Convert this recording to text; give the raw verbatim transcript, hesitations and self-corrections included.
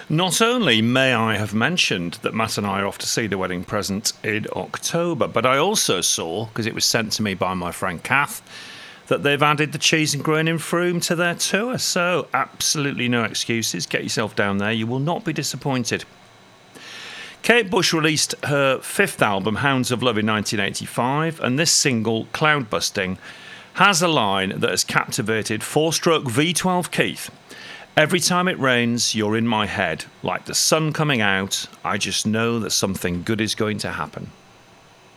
Not only may I have mentioned that Matt and I are off to see The Wedding Present in October, but I also saw, because it was sent to me by my friend Kath, that they've added the Cheese and Grain in Frome to their tour. So absolutely no excuses. Get yourself down there. You will not be disappointed. Kate Bush released her fifth album, Hounds of Love, in nineteen eighty-five, and this single, Cloudbusting, has a line that has captivated four-stroke V twelve Keith. Every time it rains, you're in my head. Like the sun coming out, I just know that something good is going to happen.